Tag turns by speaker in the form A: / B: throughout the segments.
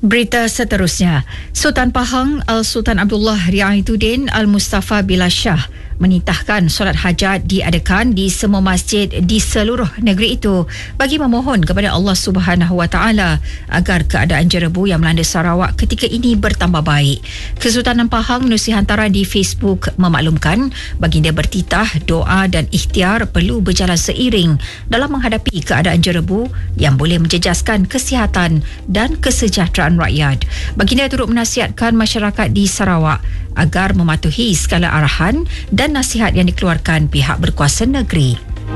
A: Berita seterusnya, Sultan Pahang Sultan Abdullah Riayatuddin Al-Mustafa Billah Shah menitahkan solat hajat diadakan di semua masjid di seluruh negeri itu bagi memohon kepada Allah Subhanahu Wa Taala agar keadaan jerebu yang melanda Sarawak ketika ini bertambah baik. Kesultanan Pahang menerusi hantaran di Facebook memaklumkan baginda bertitah doa dan ikhtiar perlu berjalan seiring dalam menghadapi keadaan jerebu yang boleh menjejaskan kesihatan dan kesejahteraan rakyat. Baginda turut menasihatkan masyarakat di Sarawak agar mematuhi segala arahan dan nasihat yang dikeluarkan pihak berkuasa negeri.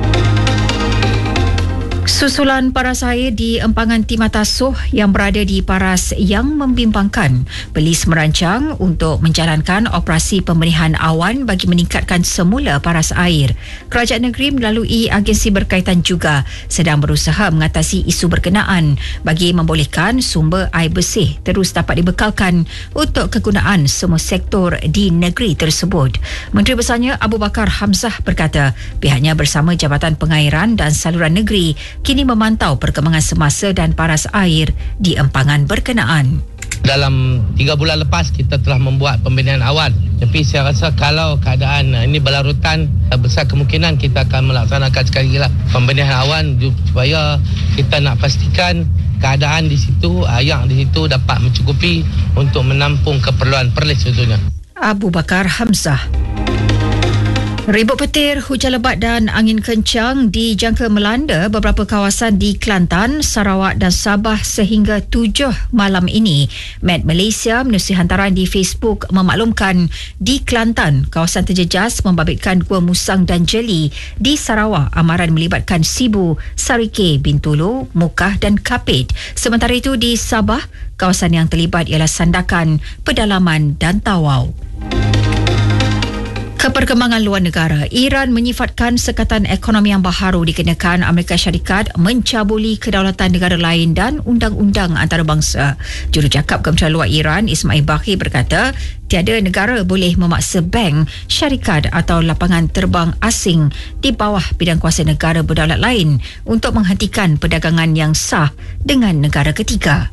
A: Susulan paras air di empangan Timatasuh yang berada di paras yang membimbangkan, Polis merancang untuk menjalankan operasi pembenihan awan bagi meningkatkan semula paras air. Kerajaan negeri melalui agensi berkaitan juga sedang berusaha mengatasi isu berkenaan bagi membolehkan sumber air bersih terus dapat dibekalkan untuk kegunaan semua sektor di negeri tersebut. Menteri Besarnya Abu Bakar Hamzah berkata pihaknya bersama Jabatan Pengairan dan Saluran Negeri kini memantau perkembangan semasa dan paras air di empangan berkenaan.
B: Dalam 3 bulan lepas kita telah membuat pembenihan awan, tapi saya rasa kalau keadaan ini berlarutan, besar kemungkinan kita akan melaksanakan sekali lagi pembenihan awan supaya kita nak pastikan keadaan di situ, air di situ dapat mencukupi untuk menampung keperluan Perlis sebetulnya.
A: Abu Bakar Hamzah. Ribut petir, hujan lebat dan angin kencang dijangka melanda beberapa kawasan di Kelantan, Sarawak dan Sabah sehingga 7 malam ini. Met Malaysia menerusi hantaran di Facebook memaklumkan di Kelantan, kawasan terjejas membabitkan Gua Musang dan Jeli. Di Sarawak, amaran melibatkan Sibu, Sarike, Bintulu, Mukah dan Kapit. Sementara itu di Sabah, kawasan yang terlibat ialah Sandakan, Pedalaman dan Tawau. Keperkembangan luar negara, Iran menyifatkan sekatan ekonomi yang baharu dikenakan Amerika Syarikat mencabuli kedaulatan negara lain dan undang-undang antarabangsa. Jurucakap Kementerian Luar Iran Ismail Baqi berkata, tiada negara boleh memaksa bank, syarikat atau lapangan terbang asing di bawah bidang kuasa negara berdaulat lain untuk menghentikan perdagangan yang sah dengan negara ketiga.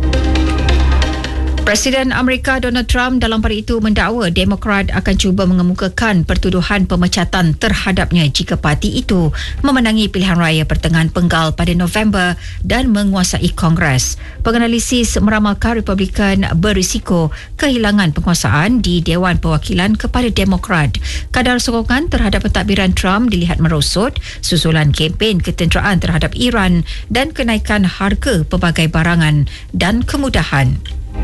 A: Presiden Amerika Donald Trump dalam pada itu mendakwa Demokrat akan cuba mengemukakan pertuduhan pemecatan terhadapnya jika parti itu memenangi pilihan raya pertengahan penggal pada November dan menguasai Kongres. Penganalisis meramalkan Republikan berisiko kehilangan penguasaan di Dewan Perwakilan kepada Demokrat. Kadar sokongan terhadap pentadbiran Trump dilihat merosot susulan kempen ketenteraan terhadap Iran dan kenaikan harga pelbagai barangan dan kemudahan.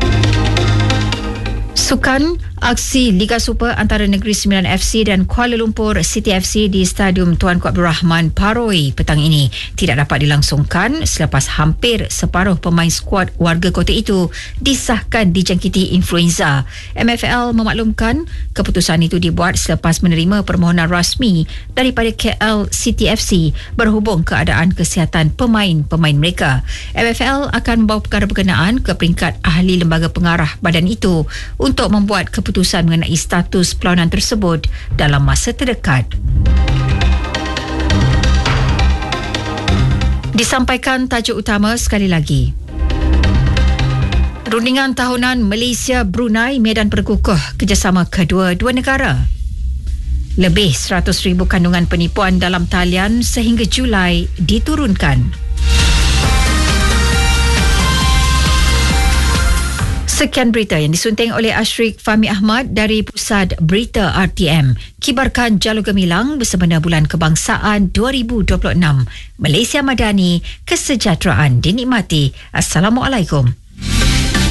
A: Sukan, aksi Liga Super antara Negeri Sembilan FC dan Kuala Lumpur City FC di Stadium Tuanku Abdul Rahman Paroi petang ini tidak dapat dilangsungkan selepas hampir separuh pemain skuad warga kota itu disahkan dijangkiti influenza. MFL memaklumkan keputusan itu dibuat selepas menerima permohonan rasmi daripada KL City FC berhubung keadaan kesihatan pemain-pemain mereka. MFL akan membawa perkara berkenaan ke peringkat ahli lembaga pengarah badan itu untuk membuat keputusan mengenai status perlawanan tersebut dalam masa terdekat. Disampaikan tajuk utama sekali lagi. Rundingan tahunan Malaysia-Brunei medan perkukuh kerjasama kedua-dua negara. Lebih 100,000 kandungan penipuan dalam talian sehingga Julai diturunkan. Sekian berita yang disunting oleh Ashrik Fahmi Ahmad dari Pusat Berita RTM. Kibarkan Jalur Gemilang bersempena Bulan Kebangsaan 2026. Malaysia Madani, kesejahteraan dinikmati. Assalamualaikum.